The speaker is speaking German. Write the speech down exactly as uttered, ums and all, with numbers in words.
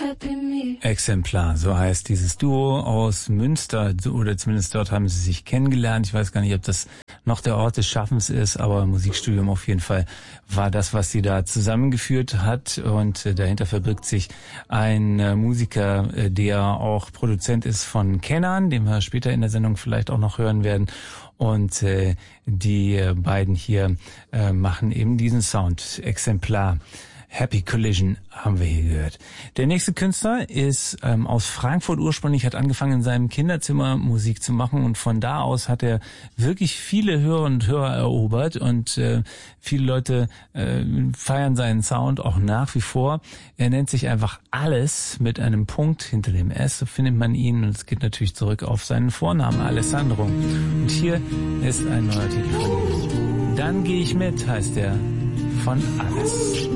Exemplar, so heißt dieses Duo aus Münster, oder zumindest dort haben sie sich kennengelernt. Ich weiß gar nicht, ob das noch der Ort des Schaffens ist, aber Musikstudium auf jeden Fall war das, was sie da zusammengeführt hat. Und äh, dahinter verbirgt sich ein äh, Musiker, äh, der auch Produzent ist von Kenan, den wir später in der Sendung vielleicht auch noch hören werden. Und äh, die äh, beiden hier äh, machen eben diesen Sound, Exemplar. Happy Collision haben wir hier gehört. Der nächste Künstler ist ähm, aus Frankfurt ursprünglich, hat angefangen in seinem Kinderzimmer Musik zu machen und von da aus hat er wirklich viele Hörer und Hörer erobert und äh, viele Leute äh, feiern seinen Sound auch nach wie vor. Er nennt sich einfach Alles mit einem Punkt hinter dem S, so findet man ihn und es geht natürlich zurück auf seinen Vornamen Alessandro. Und hier ist ein neuer Titel von ihm. Dann gehe ich mit, heißt er, von Alles.